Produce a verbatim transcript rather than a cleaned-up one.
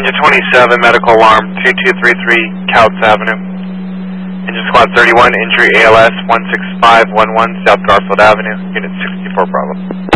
Engine twenty-seven, medical alarm, two two three three, Couts Avenue. Engine squad thirty-one, injury A L S one six five one one, South Garfield Avenue, unit sixty-four Bravo.